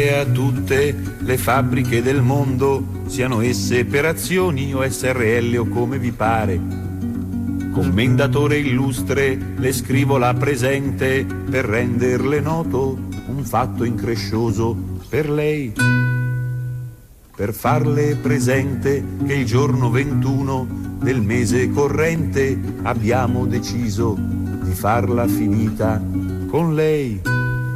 A tutte le fabbriche del mondo, siano esse per azioni o SRL o come vi pare. Commendatore illustre, le scrivo la presente per renderle noto un fatto increscioso per lei. Per farle presente che il giorno 21 del mese corrente abbiamo deciso di farla finita con lei.